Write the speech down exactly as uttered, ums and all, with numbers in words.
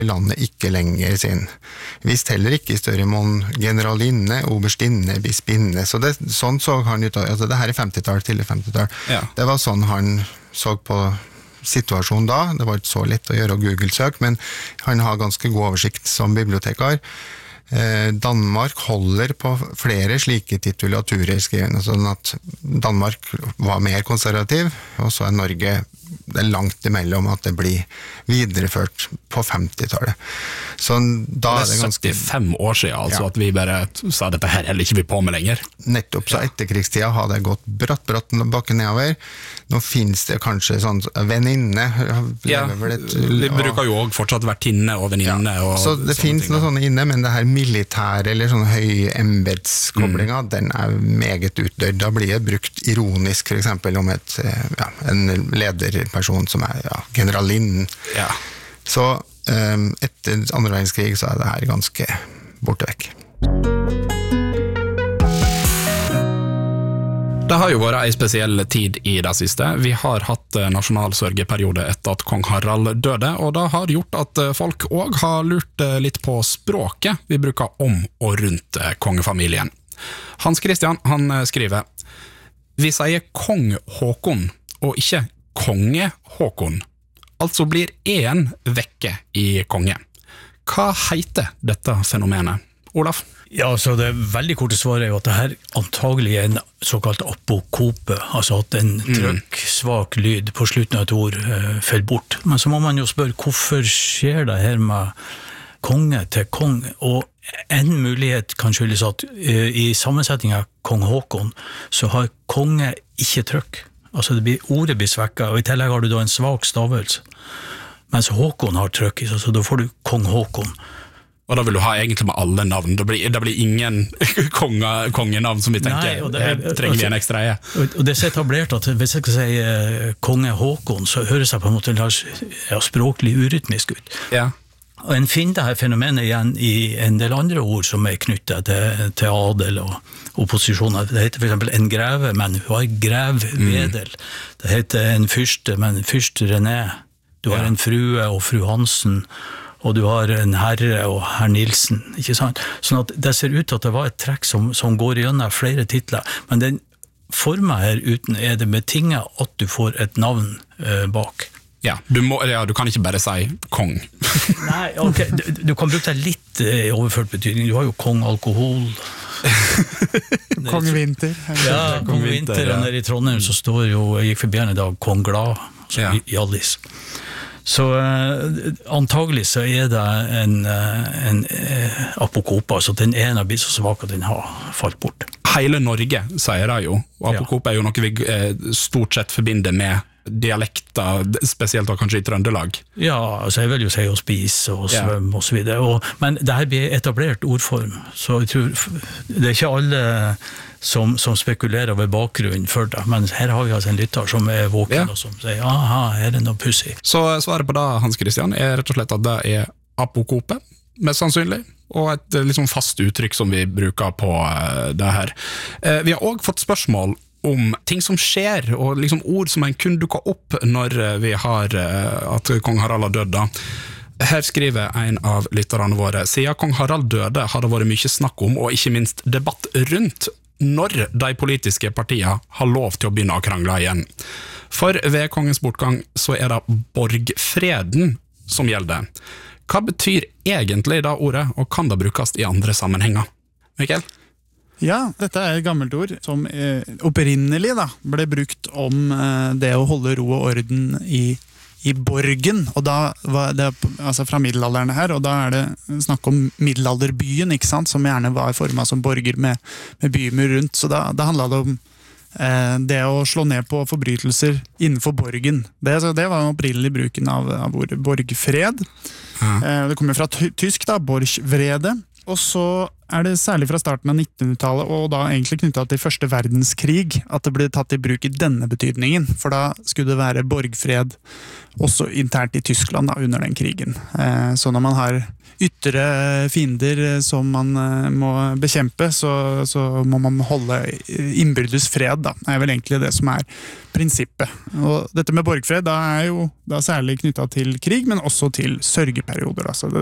landet ikke lenger sin. Visst heller ikke i større mån generalinne, oberstinne, bispinne. Så det, sånn så han ut, altså det her er femtitall til femtitall. Ja. Det var sånn han så på situasjonen da. Det var ikke så lett å gjøre Google-søk, men han har ganske god oversikt som bibliotekar. Eh, Danmark holder på flere slike titulaturer skrivende, sånn at Danmark var mer konservativ, og så er Norge det er langt imellom at det blir videreført på femtitallet. Så da det er, det er ganske... syttifem år siden, altså, ja. At vi bare sa dette her heller ikke vi på med lenger. Nettopp, så etterkrigstida har det gått bratt, bratt bakken nedover. Nå finnes det kanskje sånn venninne. Ja, et, vi bruker jo også fortsatt vertinne og venninne. Ja. Så det finnes noe sånne inne, men det her militære eller sånn høy embedskoblinga, mm. den er meget utdødd. Da blir det brukt ironisk, for eksempel om et, ja, en leder person som er ja, generalinnen. Ja. Så um, etter andre verdenskrig så er det her ganske borte vekk. Det har jo vært en spesiell tid i det siste. Vi har hatt nasjonalsørgeperiode etter at kong Harald døde, og det har gjort at folk også har lurt litt på språket vi bruker om og rundt kongefamilien. Hans Christian, han skriver: Vi sier kong Håkon, og ikke konge Håkon. Altså blir en vekke i konge. Hva heter dette fenomenet? Olaf? Ja, så det veldig korte svaret er jo at det her antagelig er en såkalt apokope, altså at en trykk, svak lyd på slutten av et ord uh, faller bort. Men så må man jo spørre, hvorfor skjer det her med konge til kong? Og en mulighet kan skyldes at uh, i sammensetningen av kong Håkon, så har konge ikke trykk. Altså det blir, ordet blir svekket, og i tillegg har du da en svak stavelse. Mens Håkon har trykk i seg, så da får du kong Håkon. Og da vil du ha egentlig med alle navn. Det blir, det blir ingen konge, kongenavn som vi tenker. Nei, og det, er, trenger vi en ekstra eie. Og, og det er etablert at hvis jeg skal si uh, konge Håkon, så høres jeg på en måte ja, språklig urytmisk ut. Ja. Og en finner det her fenomenet igjen i en del andre ord som er knyttet til, til adel og opposisjoner. Det heter for eksempel en greve, men hun har grevvedel. Mm. Det heter en fyrste, men fyrst René. Du har ja. En frue og fru Hansen, og du har en herre og herr Nilsen, ikke sant? Sånn at det ser ut til at det var et trekk som, som går igjennom flere titler, men den formen her uten er det betinget at du får et navn uh, bak. Ja du, må, ja, du kan ikke bare si kong. Nei, ok, du, du kan bruke det litt i overført betydning. Du har jo kong alkohol. Kong Vinter. Ja, kong Vinter, og nede i Trondheim så står jo, jeg gikk forbi en i dag, kong Glad, altså ja. Jallis. Så uh, antagelig så er det en, uh, en uh, apokope, altså den ene blir så svak at den har falt bort. Hele Norge sier det jo, og apokope er jo noe vi uh, stort sett forbinder med dialekter, spesielt da kanskje i Trøndelag. Ja, altså jeg vil jo si å spise og svømme ja. Og så videre, og, men det her blir etablert ordform, så jeg tror det er ikke alle som, som spekulerer ved bakgrunnen for det, men her har vi altså en lytter som er våken ja. Og som sier, aha, her er det noe pussig. Så svaret på det, Hans Christian, er rett og slett at det er apokope, mest sannsynlig, og et liksom fast uttrykk som vi bruker på uh, det her. Uh, vi har også fått spørsmål om ting som skjer, og liksom ord som en kun dukker opp når vi har uh, at kong Harald har dødd da. Her skriver en av lytterne våre: siden kong Harald døde har det vært mye snakk om, og ikke minst debatt rundt, når de politiske partiene har lov til å begynne å krangle igjen. For ved kongens bortgang så er det borgfreden som gjelder. Hva betyr egentlig det ordet, og kan det brukes i andre sammenhenger? Mikkel? Ja, dette er et gammelt ord som eh, opprinnelig da, ble brukt om eh, det å holde ro og orden i, i borgen, og da var det altså fra middelalderne her, og da er det snakk om middelalderbyen, ikke sant, som gjerne var formet som borger med, med bymur rundt, så da, da handlet det om eh, det å slå ned på forbrytelser innenfor borgen. Det, så det var den opprinnelige bruken av, av ordet borgfred. Ja. Eh, det kommer fra tysk da, borgvrede. Og så er det særlig fra starten av nittenhundretallet, og da egentlig knyttet til første verdenskrig, at det ble tatt i bruk i denne betydningen. For da skulle det være borgfred også internt i Tyskland da, under den krigen. Eh, så når man har ytre fiender som man eh, må bekjempe, så, så må man holde innbyrdes fred, da. Det er vel egentlig det som er prinsippet. Og dette med borgfred da er jo da særlig knyttet til krig, men også til sørgeperioder. Da. Så det